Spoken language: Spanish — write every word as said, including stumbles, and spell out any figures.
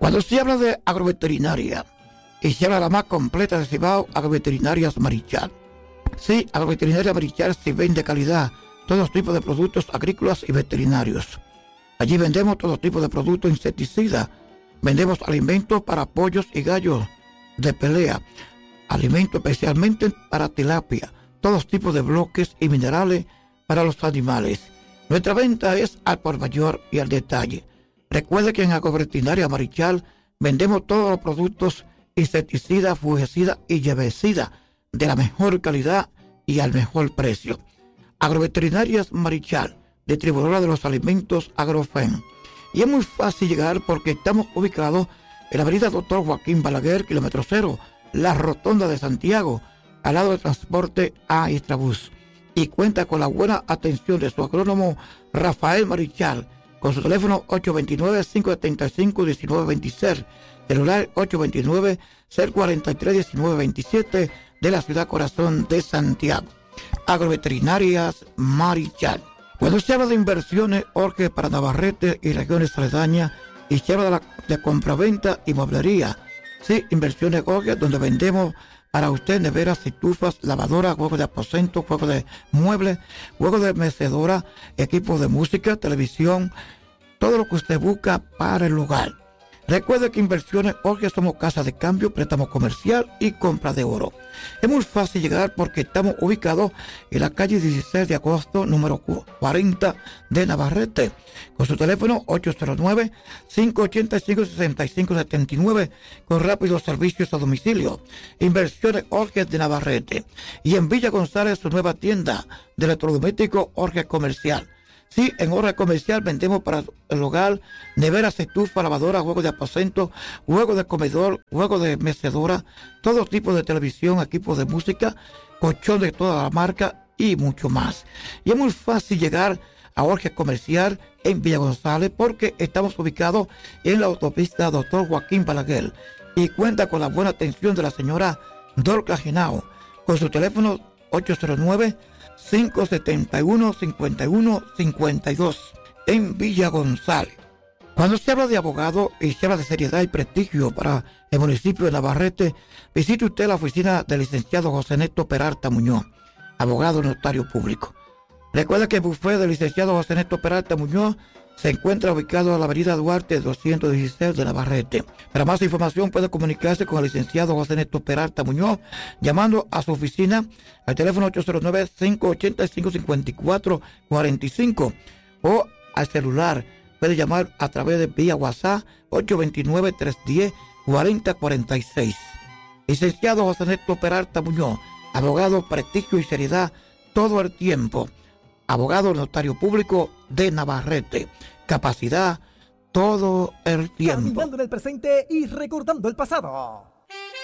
Cuando se habla de agroveterinaria y se habla de la más completa de Cibao, Agroveterinarias Marichal. Sí, Agroveterinaria Marichal se vende calidad, todos tipos de productos agrícolas y veterinarios. Allí vendemos todo tipo de productos insecticidas, vendemos alimentos para pollos y gallos de pelea, alimentos especialmente para tilapia, todos tipos de bloques y minerales para los animales. Nuestra venta es al por mayor y al detalle. Recuerde que en Agroveterinaria Marichal vendemos todos los productos insecticidas, fungicidas y herbicidas de la mejor calidad y al mejor precio. Agroveterinarias Marichal, distribuidora de los alimentos Agrofen. Y es muy fácil llegar porque estamos ubicados en la avenida Doctor Joaquín Balaguer, kilómetro cero, la Rotonda de Santiago, al lado del transporte a Istrabús. Y cuenta con la buena atención de su agrónomo Rafael Marichal, con su teléfono ocho dos nueve, cinco siete cinco, uno nueve dos cero, celular ocho dos nueve, cero cuatro tres, uno nueve dos siete, de la ciudad corazón de Santiago. Agroveterinarias Marichal. Cuando se habla de inversiones, Jorge, para Navarrete y regiones aledañas, y se habla de, la, de compraventa y mueblería. Sí, inversiones, Jorge, donde vendemos para usted neveras, estufas, lavadoras, juegos de aposento, juegos de muebles, juegos de mecedora, equipos de música, televisión, todo lo que usted busca para el hogar. Recuerde que Inversiones Jorge somos casa de cambio, préstamo comercial y compra de oro. Es muy fácil llegar porque estamos ubicados en la calle dieciséis de agosto, número cuarenta de Navarrete, con su teléfono ocho cero nueve, cinco ocho cinco, seis cinco siete nueve, con rápidos servicios a domicilio. Inversiones Jorge de Navarrete. Y en Villa González, su nueva tienda de electrodoméstico Jorge Comercial. Sí, en Jorge Comercial vendemos para el hogar neveras, estufas, lavadoras, juegos de aposento, juegos de comedor, juegos de mecedora, todo tipo de televisión, equipos de música, colchón de toda la marca y mucho más. Y es muy fácil llegar a Jorge Comercial en Villa González porque estamos ubicados en la autopista Doctor Joaquín Balaguer y cuenta con la buena atención de la señora Dorca Genao con su teléfono ocho cero nueve, cinco siete uno, cinco uno cinco dos en Villa González. Cuando se habla de abogado y se habla de seriedad y prestigio para el municipio de Navarrete, visite usted la oficina del licenciado José Néstor Peralta Muñoz, abogado notario público. Recuerda que el bufete del licenciado José Néstor Peralta Muñoz se encuentra ubicado en la avenida Duarte doscientos dieciséis de Navarrete. Para más información puede comunicarse con el licenciado José Néstor Peralta Muñoz llamando a su oficina al teléfono ocho cero nueve, cinco ocho cinco, cinco cuatro cuatro cinco o al celular. Puede llamar a través de vía WhatsApp ocho dos nueve, tres uno cero, cuatro cero cuatro seis. Licenciado José Néstor Peralta Muñoz, abogado, prestigio y seriedad todo el tiempo. Abogado notario público de Navarrete. Capacidad todo el tiempo. Caminando en el presente y recordando el pasado.